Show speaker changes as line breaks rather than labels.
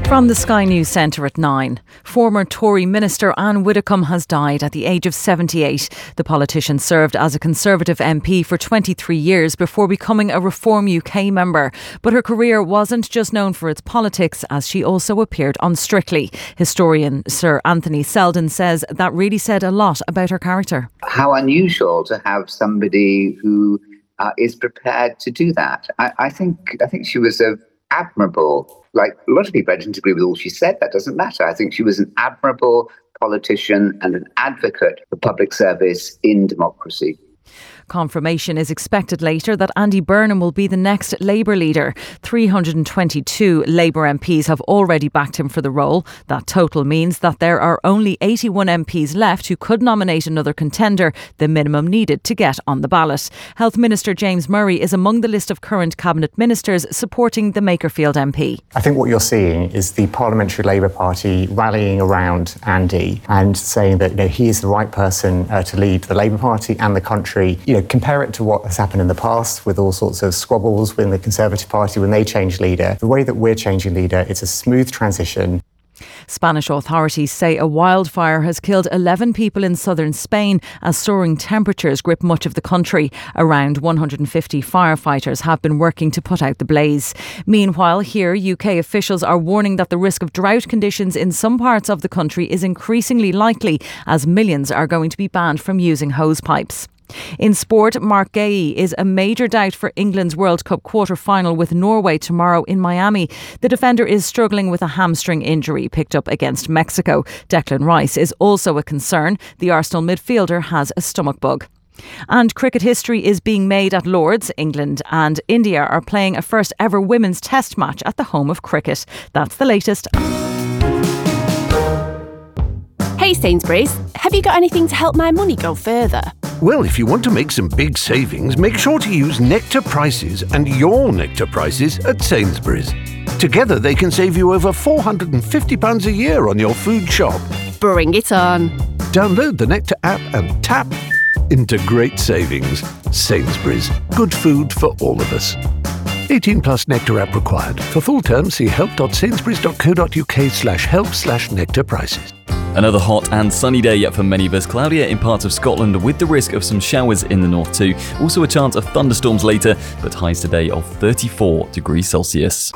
From the Sky News Centre at 9. Former Tory Minister Anne Widdecombe has died at the age of 78. The politician served as a Conservative MP for 23 years before becoming a Reform UK member. But her career wasn't just known for its politics, as she also appeared on Strictly. Historian Sir Anthony Selden says that really said a lot about her character.
How unusual to have somebody who is prepared to do that. I think she was admirable. Like a lot of people, I didn't agree with all she said. That doesn't matter. I think she was an admirable politician and an advocate for public service in democracy.
Confirmation is expected later that Andy Burnham will be the next Labour leader. 322 Labour MPs have already backed him for the role. That total means that there are only 81 MPs left who could nominate another contender, the minimum needed to get on the ballot. Health Minister James Murray is among the list of current Cabinet Ministers supporting the Makerfield MP.
I think what you're seeing is the Parliamentary Labour Party rallying around Andy and saying that he is the right person to lead the Labour Party and the country. Compare it to what has happened in the past with all sorts of squabbles within the Conservative Party when they change leader. The way that we're changing leader, it's a smooth transition.
Spanish authorities say a wildfire has killed 11 people in southern Spain as soaring temperatures grip much of the country. Around 150 firefighters have been working to put out the blaze. Meanwhile, here, UK officials are warning that the risk of drought conditions in some parts of the country is increasingly likely as millions are going to be banned from using hose pipes. In sport, Mark Gahey is a major doubt for England's World Cup quarter-final with Norway tomorrow in Miami. The defender is struggling with a hamstring injury picked up against Mexico. Declan Rice is also a concern. The Arsenal midfielder has a stomach bug. And cricket history is being made at Lord's. England and India are playing a first ever women's test match at the home of cricket. That's the latest.
Hey Sainsbury's, have you got anything to help my money go further?
Well, if you want to make some big savings, make sure to use Nectar Prices and your Nectar Prices at Sainsbury's. Together they can save you over £450 a year on your food shop.
Bring it on.
Download the Nectar app and tap into great savings. Sainsbury's, good food for all of us. 18 plus Nectar app required. For full terms, see help.sainsburys.co.uk/help/Nectar Prices.
Another hot and sunny day yet for many of us. Cloudier in parts of Scotland with the risk of some showers in the north too. Also a chance of thunderstorms later, but highs today of 34 degrees Celsius.